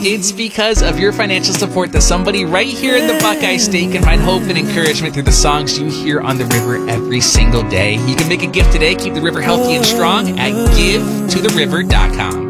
It's because of your financial support that somebody right here in the Buckeye State can find hope and encouragement through the songs you hear on the river every single day. You can make a gift today. Keep the river healthy and strong at GiveToTheRiver.com.